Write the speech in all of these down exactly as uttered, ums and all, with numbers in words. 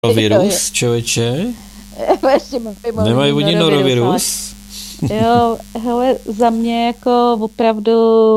Norovirus, člověče? Nemají oni norovirus? Jo, hele, za mě jako opravdu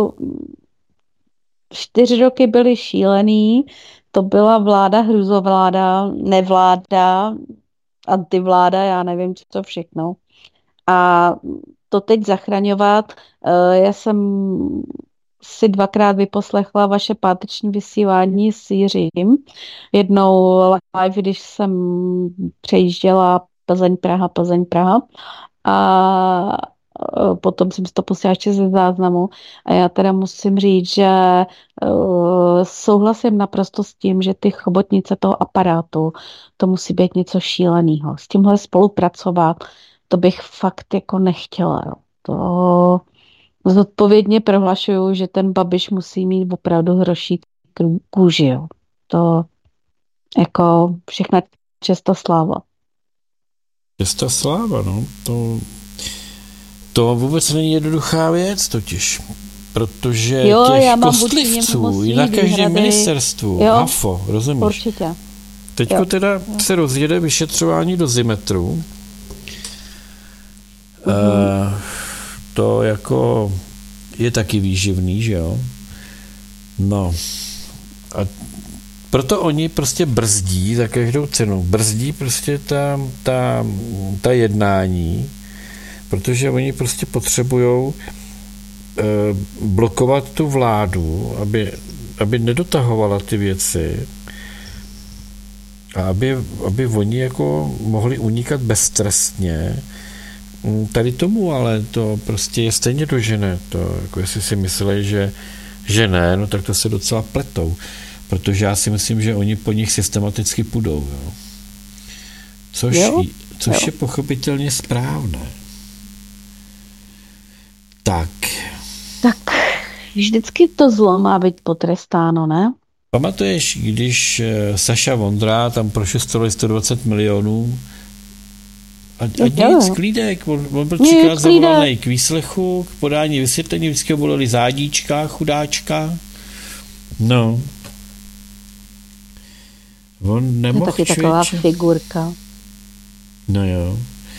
čtyři roky byly šílený, to byla vláda hrůzovláda, nevláda, antivláda, já nevím, co to všechno. A to teď zachraňovat, já jsem si dvakrát vyposlechla vaše páteční vysílání s Jiřím. Jednou live, když jsem přejížděla Plzeň, Praha, Plzeň, Praha. A potom jsem si to pustila ještě ze záznamu. A já teda musím říct, že uh, souhlasím naprosto s tím, že ty chobotnice toho aparátu, to musí být něco šíleného. S tímhle spolupracovat, to bych fakt jako nechtěla. Jo. To zodpovědně prohlašuju, že ten Babiš musí mít opravdu hroší kůži. Jo. To jako všechna česta sláva. Česta sláva, no. To, to vůbec není jednoduchá věc totiž. Protože jo, těch já mám kostlivců i na každém výhrady. Ministerstvu, jo, hafo, rozumíš? Určitě. Teďko jo. teda jo. se rozjede vyšetřování dozimetru. Uh-huh. Uh, to jako je taky výživný, že jo? No. A proto oni prostě brzdí za každou cenu. Brzdí prostě ta, ta, ta jednání, protože oni prostě potřebujou uh, blokovat tu vládu, aby, aby nedotahovala ty věci a aby, aby oni jako mohli unikat beztrestně tady tomu, ale to prostě je stejně dožené. To, jako jestli si mysleli, že, že ne, no tak to se docela pletou. Protože já si myslím, že oni po nich systematicky půjdou. Jo. Což, jo, což jo. je pochopitelně správné. Tak. Tak vždycky to zlo má být potrestáno, ne? Pamatuješ, když Saša Vondra tam prošustroval sto dvacet milionů a, a nic, klídek, on, on byl třikrát zavolaný k výslechu, k podání vysvětlení, vždycky ho volili zádíčka, chudáčka. No. On nemohl taky taková figurka. No jo.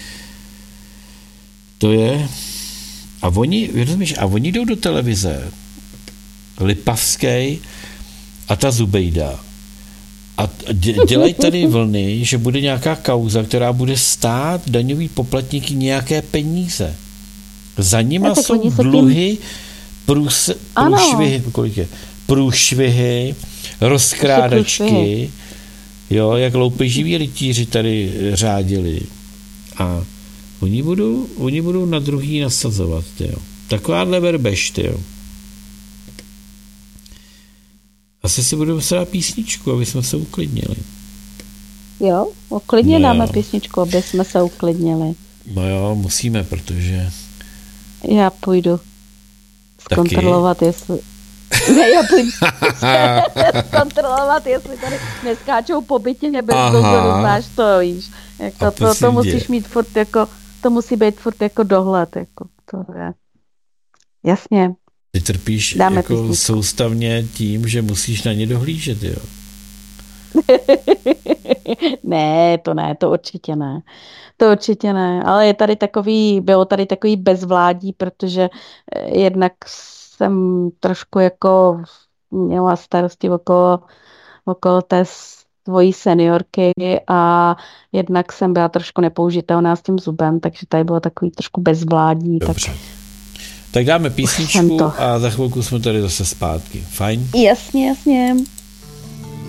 To je. A oni, rozumíš, a oni jdou do televize. Lipavský a ta Zubejda. A dělají tady vlny, že bude nějaká kauza, která bude stát daňový poplatníky nějaké peníze. Za nima jsou dluhy, průs, průšvihy, kolik je? Průšvihy, rozkrádačky, jo, jak loupeživí rytíři tady řádili. A oni budou, oni budou na druhý nasazovat, jo. Takováhle verbeš, jo. Asi si budeme dát písničku, aby jsme se uklidnili. Jo, uklidně no dáme písničku, aby jsme se uklidnili. No jo, musíme, protože... Já půjdu zkontrolovat, Taky? jestli... Ne, já půjdu zkontrolovat, jestli tady neskáčou po bytě bez dozoru, znáš to, víš. Jako to, to musíš dě. mít furt jako... To musí být furt jako dohled, jako to je... Jasně. Ty trpíš Dáme jako písničku. Soustavně tím, že musíš na ně dohlížet, jo? Ne, to ne, to určitě ne. To určitě ne, ale je tady takový, bylo tady takový bezvládí, protože jednak jsem trošku jako měla starosti okolo, okolo té svojí seniorky a jednak jsem byla trošku nepoužitelná s tím zubem, takže tady bylo takový trošku bezvládí. Dobře. Tak... Tak dáme písničku a za chvilku jsme tady zase zpátky. Fajn? Jasně, jasně.